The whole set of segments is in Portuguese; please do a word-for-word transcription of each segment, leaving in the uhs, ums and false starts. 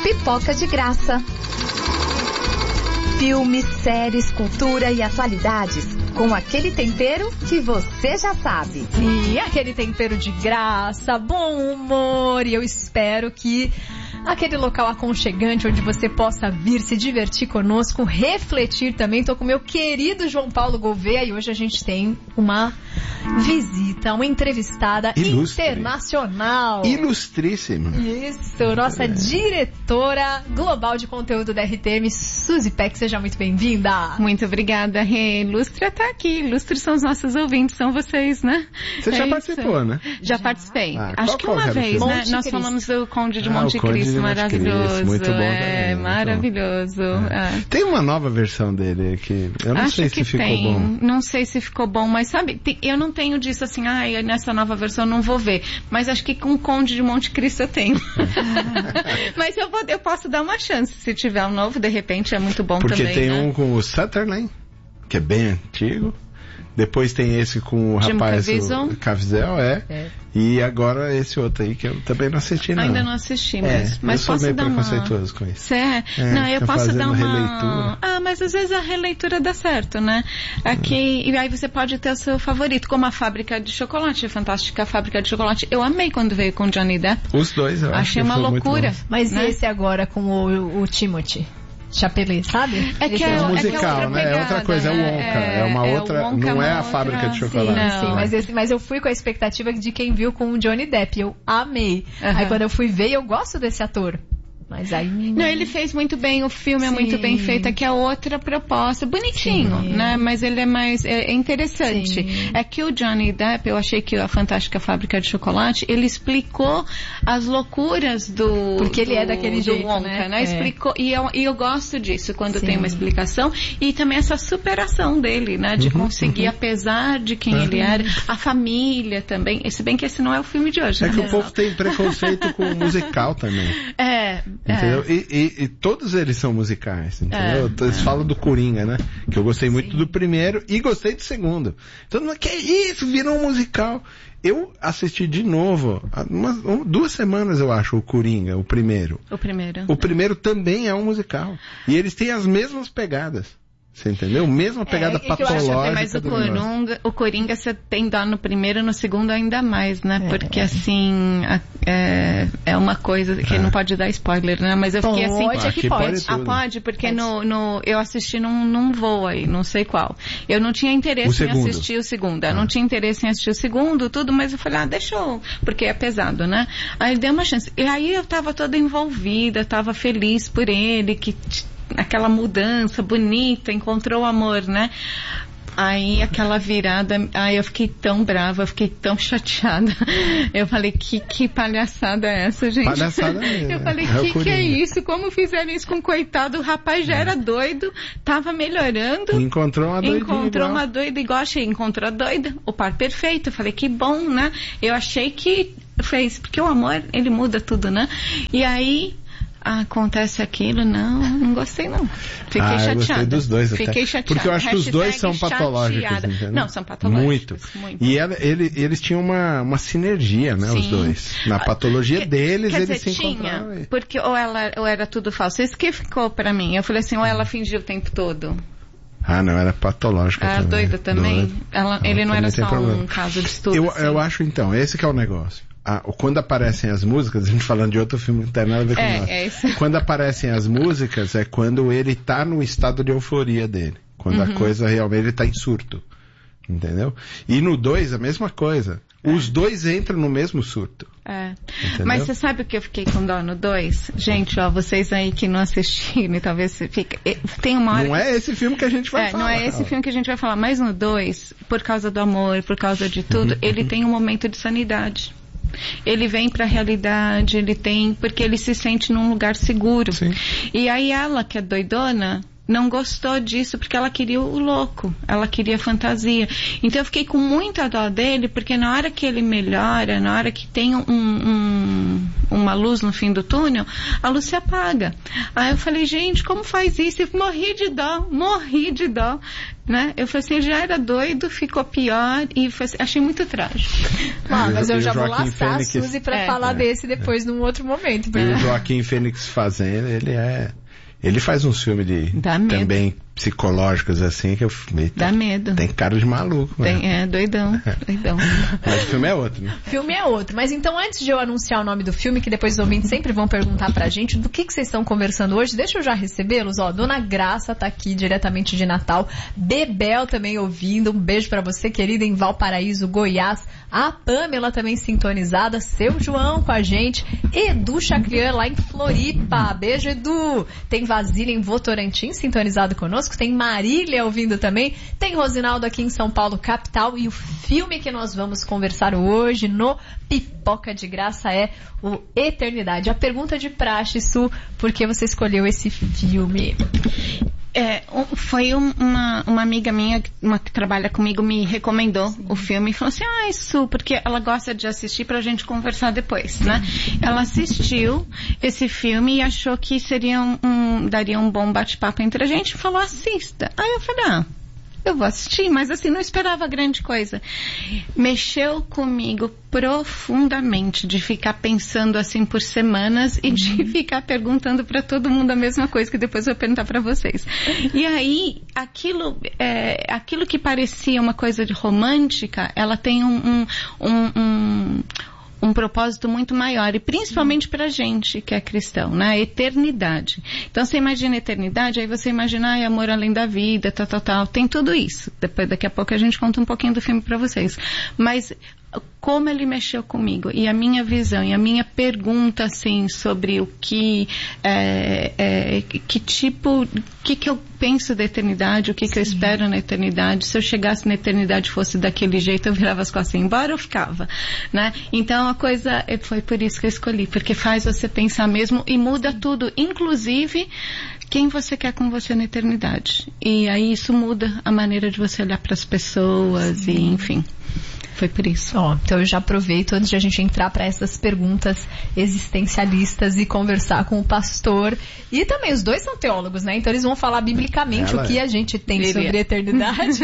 Pipoca de Graça. Filmes, séries, cultura e atualidades, com aquele tempero que você já sabe. E aquele tempero de graça, bom humor, e eu espero que aquele local aconchegante onde você possa vir se divertir conosco, refletir também. Tô com o meu querido João Paulo Gouveia e hoje a gente tem uma visita, uma entrevistada Ilustre. internacional. Ilustríssima. Isso, nossa é. diretora global de conteúdo da R T M, Suzy Peck, seja muito bem-vinda. Muito obrigada, Rê. Ilustre tá aqui. Ilustre são os nossos ouvintes, são vocês, né? Você é já isso. participou, né? Já, já. participei. Ah, Acho qual, que qual uma vez, né? Monte Nós Cristo. falamos do Conde de ah, Monte Conde Cristo, de Monte maravilhoso. Cristo. Muito bom é, também, maravilhoso. É. É. Tem uma nova versão dele que eu não Acho sei que se ficou tem. bom. Não sei se ficou bom, mas sabe, eu não tenho disso assim, ah, nessa nova versão eu não vou ver. Mas acho que com o Conde de Monte Cristo eu tenho. Mas eu, vou, eu posso dar uma chance. Se tiver um novo, de repente é muito bom Porque também. Porque tem né? um com o Sutherland, que é bem antigo. Depois tem esse com o Jim rapaz Caviezel. o Caviezel, é. é. E agora esse outro aí que eu também não assisti, não. Ainda não assisti, mas, é, mas eu sou posso meio dar uma... preconceituoso com isso. É. É, não, eu posso dar uma... Releitura. Ah, mas às vezes a releitura dá certo, né? Aqui, hum. E aí você pode ter o seu favorito, como a Fábrica de Chocolate, a Fantástica Fábrica de Chocolate. Eu amei quando veio com Johnny Depp. Os dois, eu Achei acho uma loucura. Mas né? e esse agora com o, o Timothy Chapelé, sabe? É que é, é é musical, que é né? Pegada, é outra coisa, é o Wonka. É, é uma é outra, Wonka, não é a outra... Fábrica de Chocolate. Sim, sim, mas, esse, mas eu fui com a expectativa de quem viu com o Johnny Depp. Eu amei. Uhum. Aí quando eu fui ver, eu gosto desse ator. Mas aí... Não, ele fez muito bem, o filme Sim. é muito bem feito, é que é outra proposta, bonitinho, Sim. né? Mas ele é mais, é, é interessante. Sim. É que o Johnny Depp, eu achei que a Fantástica Fábrica de Chocolate, ele explicou as loucuras do... Porque do, ele é daquele jeito, Wonka, né? né? É. Explicou, e eu, e eu gosto disso, quando Sim. tem uma explicação, e também essa superação dele, né? De uhum, conseguir, uhum. apesar de quem uhum. ele era, a família também, se bem que esse não é o filme de hoje. É né? que o povo tem preconceito com o musical também. É, entendeu? É. E, E, e todos eles são musicais, entendeu? É, eles é. falam do Coringa, né? Que eu gostei muito Sim. do primeiro e gostei do segundo. Então, que isso? Virou um musical. Eu assisti de novo, umas, duas semanas eu acho, o Coringa, o primeiro. O primeiro. O primeiro também é um musical. E eles têm as mesmas pegadas. Você entendeu? Mesma pegada é, patológica. Mas o Coringa, o Coringa você tem dó no primeiro, no segundo ainda mais, né? É, Porque assim, é, é uma coisa que é. não pode dar spoiler, né? Mas eu fiquei pode, assim... Pode, que pode. Ah, pode? Porque pode. No, no, eu assisti num, num voo aí, não sei qual. Eu não tinha interesse em assistir o segundo. Eu ah. não tinha interesse em assistir o segundo, tudo, mas eu falei, ah, deixa eu... Porque é pesado, né? Aí deu uma chance. E aí eu tava toda envolvida, tava feliz por ele, que... aquela mudança bonita, encontrou o amor, né? Aí aquela virada, aí eu fiquei tão brava, eu fiquei tão chateada. Eu falei, que, que palhaçada é essa, gente? Palhaçada mesmo. Eu falei, é que que é isso? Como fizeram isso com o coitado? O rapaz já era doido, tava melhorando. Encontrou uma doida Encontrou igual. uma doida igual, achei, encontrou a doida. O par perfeito. Eu falei, que bom, né? Eu achei que fez, porque o amor, ele muda tudo, né? E aí... Ah, acontece aquilo, não, não gostei não. Fiquei ah, chateada. Eu gostei dos dois Fiquei até. chateada. Porque eu acho Hashtag que os dois são patológicos, entendeu? Não, são patológicos. Muito. muito. E ela, ele, eles tinham uma, uma sinergia, né, Sim. os dois. Na patologia que, deles, quer eles dizer, se encontravam. Tinha, porque ou, ela, ou era tudo falso. Isso que ficou pra mim. Eu falei assim, ou ela fingiu o tempo todo. Ah, não, era patológica era também. Doida também? Doida. Ela, ele não era só problema. um caso de estudo. Eu, assim. eu acho, então, esse que é o negócio. Ah, quando aparecem as músicas, a gente falando de outro filme que não tem nada a ver com é, nós. É isso. Quando aparecem as músicas, é quando ele tá no estado de euforia dele. Quando uhum. a coisa realmente ele tá em surto. Entendeu? E no dois, a mesma coisa. É. Os dois entram no mesmo surto. É. Entendeu? Mas você sabe o que eu fiquei com dó no dois? Gente, ó, vocês aí que não assistiram e talvez fica... Tem uma hora Não que... é esse filme que a gente vai é, falar. Não é esse filme que a gente vai falar. Mas no dois, por causa do amor, por causa de tudo, uhum. ele tem um momento de sanidade. Ele vem para a realidade, ele tem, porque ele se sente num lugar seguro. Sim. E aí ela, que é doidona, não gostou disso porque ela queria o louco, ela queria fantasia. Então eu fiquei com muita dó dele, porque na hora que ele melhora, na hora que tem um, um, um uma luz no fim do túnel, a luz se apaga. Aí eu falei, gente, como faz isso? Eu morri de dó, morri de dó. Né? Eu falei assim, ele já era doido, ficou pior e foi, achei muito trágico. Ah, mas eu, eu já vou Joaquim laçar Fênix, a Suzy pra é, falar é, desse depois, é. num outro momento. E o Joaquim Fênix fazendo, ele é... Ele faz uns filmes de também psicológicos assim que eu eita, dá medo. Tem cara de maluco, tem, né? É doidão, doidão. Mas o filme é outro, né? O filme é outro. Mas então antes de eu anunciar o nome do filme, que depois os ouvintes sempre vão perguntar pra gente do que, que vocês estão conversando hoje, deixa eu já recebê-los. Ó, Dona Graça tá aqui diretamente de Natal, Bebel também ouvindo, um beijo pra você, querida, em Valparaíso, Goiás. A Pamela também sintonizada, seu João com a gente, Edu Chaclian lá em Floripa, beijo Edu. Tem Vasília em Votorantim sintonizado conosco, tem Marília ouvindo também, tem Rosinaldo aqui em São Paulo, capital, e o filme que nós vamos conversar hoje no Pipoca de Graça é o Eternidade. A pergunta de praxe, Su, por que você escolheu esse filme? É, foi uma, uma amiga minha, uma que trabalha comigo, me recomendou Sim. o filme e falou assim, ah, isso, porque ela gosta de assistir pra gente conversar depois, Sim. né? Ela assistiu esse filme e achou que seria um, um daria um bom bate-papo entre a gente e falou, assista. Aí eu falei, ah, eu vou assistir, mas assim, não esperava grande coisa. Mexeu comigo profundamente, de ficar pensando assim por semanas e de ficar perguntando para todo mundo a mesma coisa, que depois eu vou perguntar para vocês. E aí, aquilo, é, aquilo que parecia uma coisa de romântica, ela tem um... um, um, um um propósito muito maior, e principalmente pra gente que é cristão, né? A eternidade. Então você imagina a eternidade, aí você imagina, ai, amor além da vida, tal, tal, tal. Tem tudo isso. Depois, daqui a pouco a gente conta um pouquinho do filme pra vocês. Mas como ele mexeu comigo, e a minha visão, e a minha pergunta, assim, sobre o que, é, é, que tipo, o que que eu penso da eternidade, o que Sim. que eu espero na eternidade, se eu chegasse na eternidade e fosse daquele jeito, eu virava as costas embora, eu ficava, né? Então a coisa, foi por isso que eu escolhi, porque faz você pensar mesmo e muda tudo, inclusive quem você quer com você na eternidade. E aí isso muda a maneira de você olhar para as pessoas Sim. e enfim. Foi por isso. Ó, então eu já aproveito antes de a gente entrar para essas perguntas existencialistas e conversar com o pastor. E também os dois são teólogos, né? Então eles vão falar biblicamente Ela o que é. a gente tem Ele sobre é. a eternidade.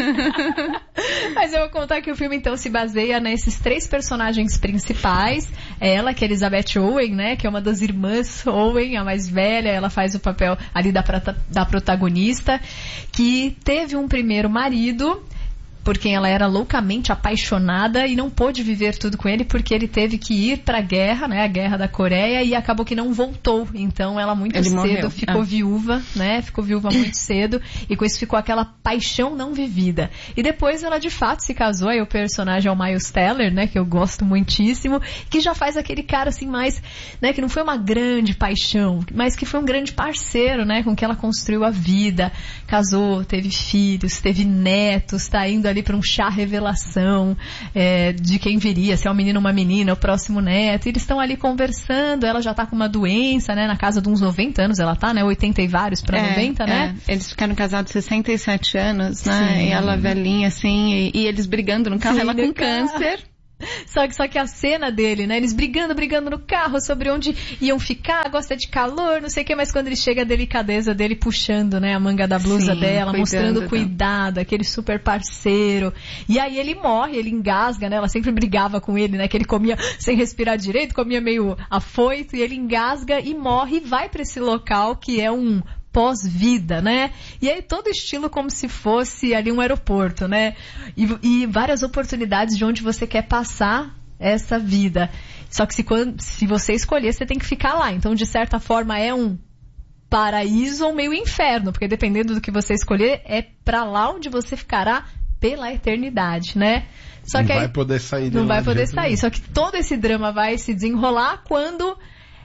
Mas eu vou contar que o filme então se baseia nesses três personagens principais. Ela, que é Elizabeth Owen, né? Que é uma das irmãs Owen, a mais velha. Ela faz o papel ali da, da protagonista, que teve um primeiro marido por quem ela era loucamente apaixonada e não pôde viver tudo com ele porque ele teve que ir para a guerra, né, a guerra da Coreia, e acabou que não voltou. Então ela muito ele cedo morreu. ficou ah. viúva, né, ficou viúva muito cedo, e com isso ficou aquela paixão não vivida. E depois ela de fato se casou, aí o personagem é o Miles Teller, né, que eu gosto muitíssimo, que já faz aquele cara assim mais, né, que não foi uma grande paixão, mas que foi um grande parceiro, né, com que ela construiu a vida, casou, teve filhos, teve netos, tá indo ali para um chá revelação é, de quem viria, se é um menino ou uma menina, o próximo neto, e eles estão ali conversando, ela já tá com uma doença, né, na casa de uns noventa anos ela tá, né, oitenta e vários para é, noventa, né? É. Eles ficaram casados sessenta e sete anos, né, Sim. e ela velhinha assim, e, e eles brigando no carro, Sim, ela com câncer. Só que, só que a cena dele, né? Eles brigando, brigando no carro sobre onde iam ficar, gosta de calor, não sei o que, mas quando ele chega, a delicadeza dele puxando, né, a manga da blusa Sim, dela, mostrando cuidado, aquele super parceiro. E aí ele morre, ele engasga, né? Ela sempre brigava com ele, né? Que ele comia sem respirar direito, comia meio afoito, e ele engasga e morre e vai pra esse local que é um pós-vida, né? E aí todo estilo como se fosse ali um aeroporto, né? E, e várias oportunidades de onde você quer passar essa vida. Só que se, se você escolher, você tem que ficar lá. Então, de certa forma, é um paraíso ou meio inferno, porque dependendo do que você escolher, é pra lá onde você ficará pela eternidade, né? Só não que vai aí, poder sair de Não lá vai poder de sair. Nenhum. Só que todo esse drama vai se desenrolar quando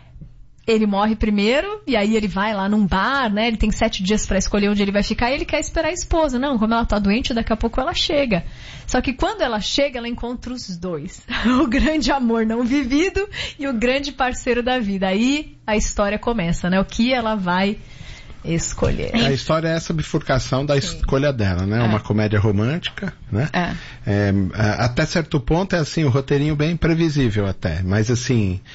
ele morre primeiro, e aí ele vai lá num bar, né? Ele tem sete dias pra escolher onde ele vai ficar, e ele quer esperar a esposa. Não, como ela tá doente, daqui a pouco ela chega. Só que quando ela chega, ela encontra os dois. O grande amor não vivido e o grande parceiro da vida. Aí a história começa, né? O que ela vai escolher. A história é essa bifurcação da Sim. escolha dela, né? É. Uma comédia romântica, né? É. É, até certo ponto é assim, o roteirinho bem previsível até, mas assim...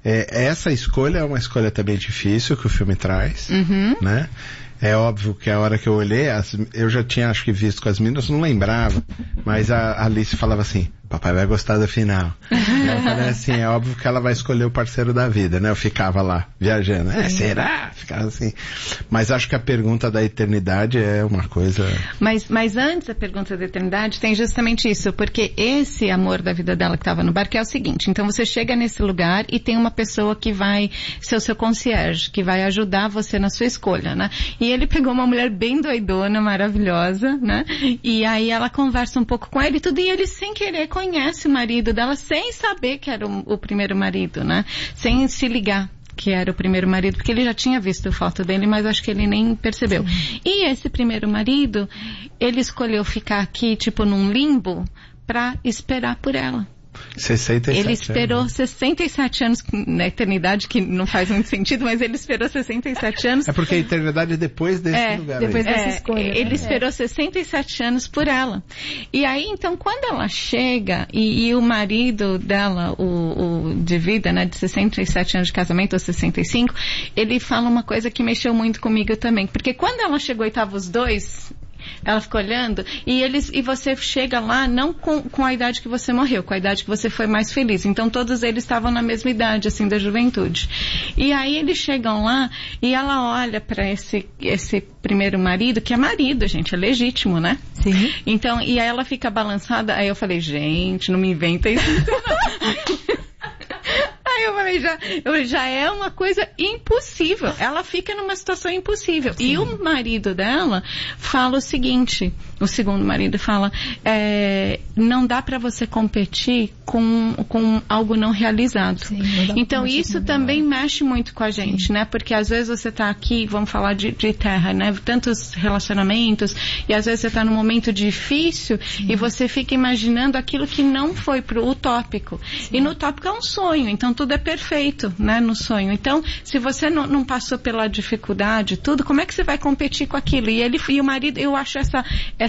é, essa escolha é uma escolha também difícil que o filme traz, uhum. né? É óbvio que a hora que eu olhei, as, eu já tinha acho que visto com as meninas, não lembrava, mas a Alice falava assim, papai vai gostar do final. Uhum. Eu falei assim, é óbvio que ela vai escolher o parceiro da vida, né? Eu ficava lá, viajando, é, será? Ficava assim. Mas acho que a pergunta da eternidade é uma coisa... Mas, mas antes da pergunta da eternidade tem justamente isso, porque esse amor da vida dela que estava no barco é o seguinte, então você chega nesse lugar e tem uma pessoa que vai ser o seu concierge, que vai ajudar você na sua escolha, né? E ele pegou uma mulher bem doidona, maravilhosa, né? E aí ela conversa um pouco com ele e tudo, e ele sem querer conhece o marido dela, sem saber que era o, o primeiro marido, né? Sem se ligar que era o primeiro marido, porque ele já tinha visto a foto dele, mas acho que ele nem percebeu. Sim. E esse primeiro marido, ele escolheu ficar aqui, tipo, num limbo, pra esperar por ela. sessenta e sete ele esperou anos. sessenta e sete anos na eternidade, que não faz muito sentido, mas ele esperou sessenta e sete anos. É porque a eternidade é depois desse é, lugar. Depois aí. dessa é, escolha. Ele né? esperou sessenta e sete anos por ela. E aí, então, quando ela chega e, e o marido dela, o, o de vida, né, de sessenta e sete anos de casamento, ou sessenta e cinco, ele fala uma coisa que mexeu muito comigo também. Porque quando ela chegou e estavam os dois... Ela ficou olhando e eles e você chega lá não com, com a idade que você morreu, com a idade que você foi mais feliz. Então todos eles estavam na mesma idade, assim, da juventude. E aí eles chegam lá e ela olha para esse esse primeiro marido, que é marido, gente, é legítimo, né? Sim. Então, e aí ela fica balançada. Aí eu falei, gente, não me inventa isso não. Aí eu falei, já, eu, já é uma coisa impossível. Ela fica numa situação impossível. Sim. E o marido dela fala o seguinte, o segundo marido fala, é, não dá pra você competir com, com algo não realizado. Sim, não então isso também mexe muito com a gente, sim, né? Porque às vezes você tá aqui, vamos falar de, de terra, né? Tantos relacionamentos, e às vezes você tá num momento difícil, sim, e você fica imaginando aquilo que não foi pro utópico. Sim. E no utópico é um sonho, então tudo é perfeito, né, no sonho. Então, se você não, não passou pela dificuldade, tudo, como é que você vai competir com aquilo? E ele e o marido, eu acho essa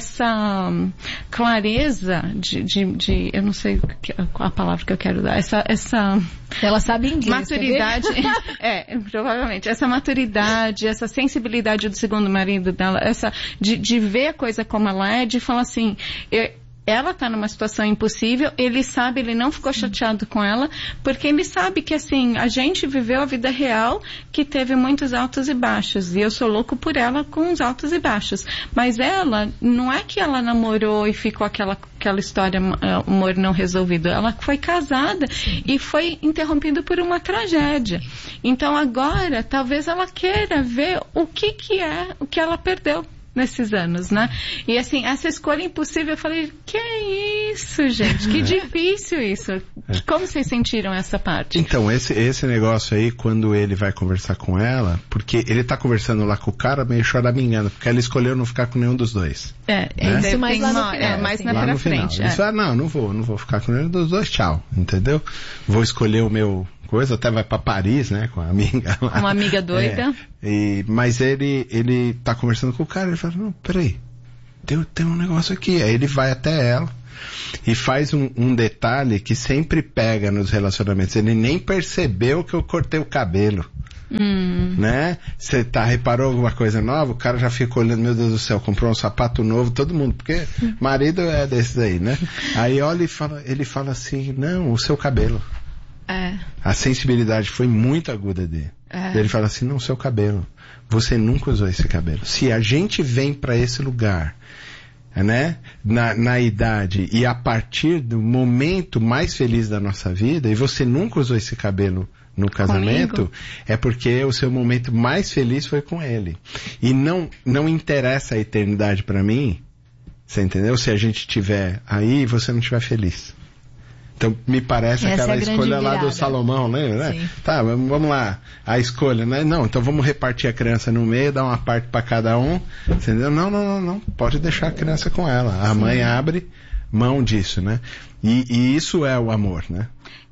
essa um, clareza de, de, de, eu não sei qual a palavra que eu quero dar, essa essa ela sabe inglês, maturidade, é, provavelmente, essa maturidade, essa sensibilidade do segundo marido dela, essa de, de ver a coisa como ela é, de falar assim, eu, ela está numa situação impossível, ele sabe, ele não ficou chateado com ela, porque ele sabe que, assim, a gente viveu a vida real que teve muitos altos e baixos, e eu sou louco por ela com os altos e baixos. Mas ela, não é que ela namorou e ficou aquela, aquela história, uh, amor não resolvido. Ela foi casada, sim, e foi interrompida por uma tragédia. Então agora, talvez ela queira ver o que que é, o que ela perdeu nesses anos, né? E assim, essa escolha impossível, eu falei, que é isso, gente? Que difícil isso. É. Como vocês sentiram essa parte? Então, esse, esse negócio aí, quando ele vai conversar com ela, porque ele tá conversando lá com o cara meio choramingando, porque ela escolheu não ficar com nenhum dos dois. É, né? Isso mais lá no final, é, mais assim, na lá pra no frente. Final. Ele é. fala, não, não vou, não vou ficar com nenhum dos dois, tchau, entendeu? Vou escolher o meu coisa, até vai pra Paris, né, com a amiga lá. Uma amiga doida. É, e, mas ele, ele tá conversando com o cara, ele fala, não, peraí, tem, tem um negócio aqui. Aí ele vai até ela e faz um, um detalhe que sempre pega nos relacionamentos. Ele nem percebeu que eu cortei o cabelo. Hum. Né? Você tá, reparou alguma coisa nova? O cara já fica olhando, meu Deus do céu, comprou um sapato novo, todo mundo, porque marido é desses aí, né? Aí olha e fala, ele fala assim, não, o seu cabelo. É. A sensibilidade foi muito aguda dele. É. Ele fala assim, não, o seu cabelo. Você nunca usou esse cabelo. Se a gente vem para esse lugar, né, na, na idade e a partir do momento mais feliz da nossa vida, e você nunca usou esse cabelo no casamento, comigo, é porque o seu momento mais feliz foi com ele. E não, não interessa a eternidade para mim, você entendeu? Se a gente estiver aí e você não estiver feliz. Então, me parece essa aquela é escolha lá do Salomão, lembra, né? Sim. Tá, vamos lá, a escolha, né? Não, então vamos repartir a criança no meio, dar uma parte para cada um, entendeu? Não, não, não, não, pode deixar a criança com ela. A Sim. mãe abre mão disso, né? E, e isso é o amor, né?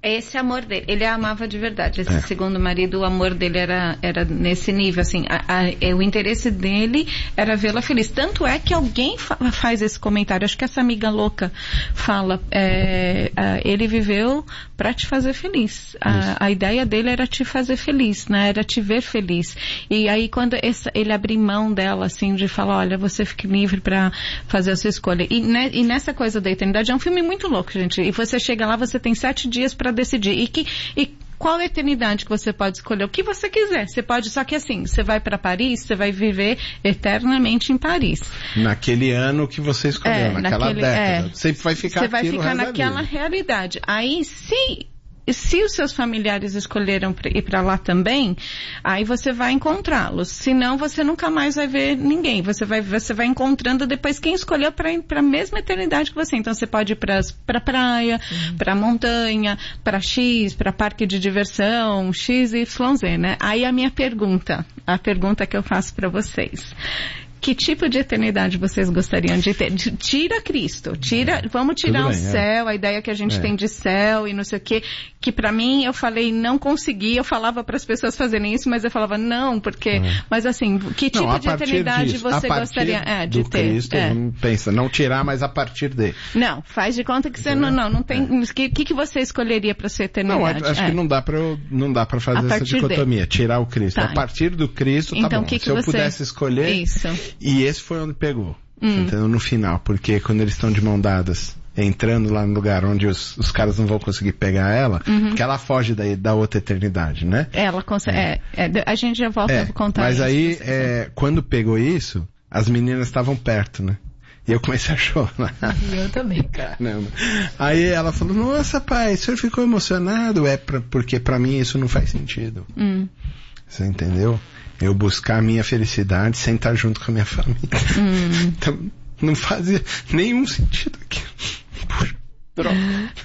Esse amor dele, ele a amava de verdade. Esse é. segundo marido, o amor dele era, era nesse nível, assim, a, a, o interesse dele era vê-la feliz. Tanto é que alguém fa faz esse comentário, acho que essa amiga louca fala, é, a, ele viveu para te fazer feliz. A, a ideia dele era te fazer feliz, né? Era te ver feliz. E aí quando esse, ele abrir mão dela, assim, de falar, olha, você fique livre para fazer a sua escolha. E, né, e nessa coisa da eternidade, é um filme muito louco, gente. E você chega lá, você tem sete dias para decidir. E, que, e qual eternidade que você pode escolher? O que você quiser. Você pode, só que assim, você vai para Paris, você vai viver eternamente em Paris. Naquele ano que você escolheu, é, naquela naquele, década. É, você vai ficar Você vai ficar naquela realidade. Aí, se... Se os seus familiares escolheram ir para lá também, aí você vai encontrá-los. Senão, você nunca mais vai ver ninguém. Você vai, você vai encontrando depois quem escolheu para ir para a mesma eternidade que você. Então, você pode ir para pra praia, uhum. para montanha, para X, para parque de diversão, X, Y, Z, né? Aí a minha pergunta, a pergunta que eu faço para vocês. Que tipo de eternidade vocês gostariam de ter? Tira Cristo, tira, vamos tirar bem, o céu, é. a ideia que a gente é. tem de céu e não sei o quê, que pra mim eu falei, não consegui, eu falava para as pessoas fazerem isso, mas eu falava não, porque, é. mas assim, que tipo não, de eternidade disso, você gostaria é, de do ter? Cristo, é. não pensa, não tirar, mas a partir de. Não, faz de conta que você é. não, não, não tem, o é. que, que você escolheria para sua eternidade? Não, acho é. que não dá para não dá para fazer essa dicotomia, de. tirar o Cristo. Tá. A partir do Cristo, tá então, bom. Que que Se eu você... pudesse escolher, isso. E esse foi onde pegou, hum. entendeu? No final, porque quando eles estão de mão dadas, entrando lá no lugar onde os, os caras não vão conseguir pegar ela, uhum. porque ela foge da, da outra eternidade, né? Ela consegue, é. É, é, a gente já volta é, a contar mas isso. Mas aí, é, quando pegou isso, as meninas estavam perto, né? E eu comecei a chorar. E eu também. Caramba. Aí ela falou, nossa pai, o senhor ficou emocionado? É pra, porque pra mim isso não faz sentido. Hum. Você entendeu? Eu buscar a minha felicidade sem estar junto com a minha família. Hum. Então, não fazia nenhum sentido aqui. Puxa, droga.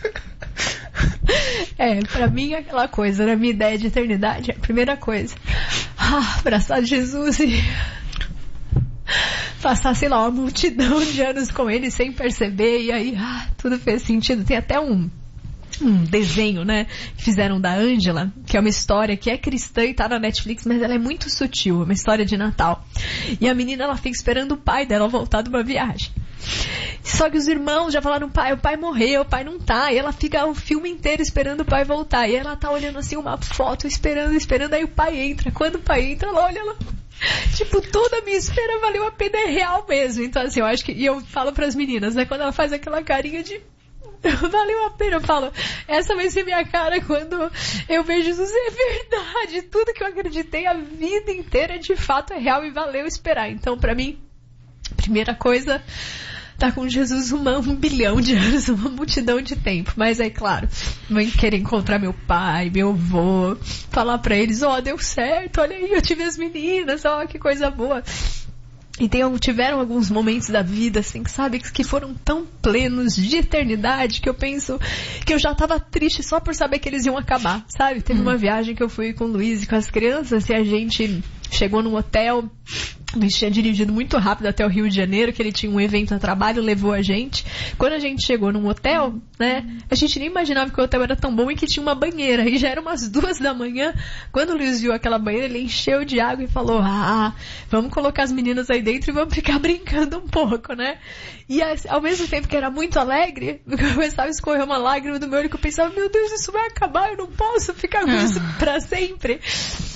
É, pra mim aquela coisa, na minha ideia de eternidade, a primeira coisa, ah, abraçar Jesus e passar, sei lá, uma multidão de anos com ele sem perceber, e aí, ah, tudo fez sentido. Tem até um um desenho, né, que fizeram da Ângela, que é uma história que é cristã e tá na Netflix, mas ela é muito sutil, é uma história de Natal. E a menina, ela fica esperando o pai dela voltar de uma viagem. Só que os irmãos já falaram, pai, o pai morreu, o pai não tá, e ela fica o filme inteiro esperando o pai voltar, e ela tá olhando assim uma foto, esperando, esperando, aí o pai entra. Quando o pai entra, ela olha, ela... Tipo, toda a minha espera valeu a pena, é real mesmo. Então, assim, eu acho que... E eu falo pras meninas, né, quando ela faz aquela carinha de... Valeu a pena, eu falo, essa vai ser minha cara quando eu vejo Jesus, é verdade, tudo que eu acreditei a vida inteira de fato é real e valeu esperar. Então, pra mim, primeira coisa, tá com Jesus uma, um bilhão de anos, uma multidão de tempo. Mas aí, claro, vou querer encontrar meu pai, meu avô, falar pra eles, ó, oh, deu certo, olha aí, eu tive as meninas, ó, oh, que coisa boa. E tem, tiveram alguns momentos da vida, assim, que sabe, que foram tão plenos de eternidade que eu penso que eu já tava triste só por saber que eles iam acabar, sabe? Teve hum. uma viagem que eu fui com o Luiz e com as crianças e a gente chegou num hotel. O Luiz tinha dirigido muito rápido até o Rio de Janeiro, que ele tinha um evento a trabalho, levou a gente. Quando a gente chegou num hotel, né, a gente nem imaginava que o hotel era tão bom e que tinha uma banheira. E já eram umas duas da manhã. Quando o Luiz viu aquela banheira, ele encheu de água e falou, ah, vamos colocar as meninas aí dentro e vamos ficar brincando um pouco, né? E ao mesmo tempo que era muito alegre, começava a escorrer uma lágrima do meu olho, que eu pensava, meu Deus, isso vai acabar, eu não posso ficar com isso pra sempre.